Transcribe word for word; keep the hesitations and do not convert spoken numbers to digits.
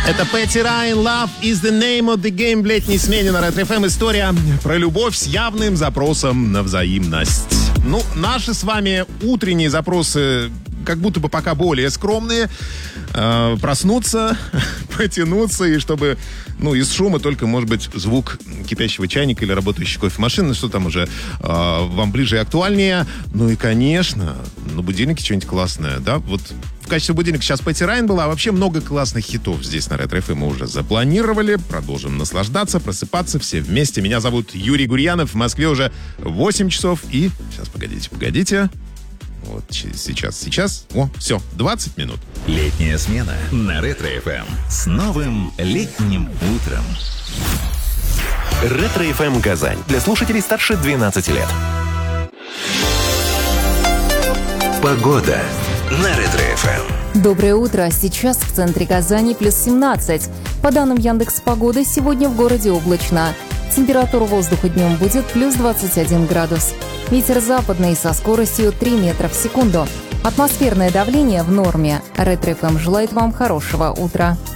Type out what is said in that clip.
Это Пэтти Райан, Love is the name of the game в летней смене на Ретро эф эм. История про любовь с явным запросом на взаимность. Ну, наши с вами утренние запросы как будто бы пока более скромные. Э, проснуться, потянуться, и чтобы, ну, из шума только, может быть, звук кипящего чайника или работающей кофемашины, что там уже э, вам ближе и актуальнее. Ну и, конечно, на будильнике что-нибудь классное, да? Вот в качестве будильника сейчас Пэтти Райан была, а вообще много классных хитов здесь на Ретро эф эм мы уже запланировали. Продолжим наслаждаться, просыпаться все вместе. Меня зовут Юрий Гурьянов. В Москве уже восемь часов и... Сейчас, погодите, погодите. Вот сейчас, сейчас. О, все, двадцать минут. Летняя смена на Ретро эф эм. С новым летним утром. Ретро эф эм Казань. Для слушателей старше двенадцати лет. Погода на Ретро эф эм. Доброе утро. Сейчас в центре Казани плюс семнадцать. По данным Яндекс.Погоды, сегодня в городе облачно. Температура воздуха днем будет плюс двадцать один градус. Ветер западный со скоростью три метра в секунду. Атмосферное давление в норме. Ретро эф эм желает вам хорошего утра.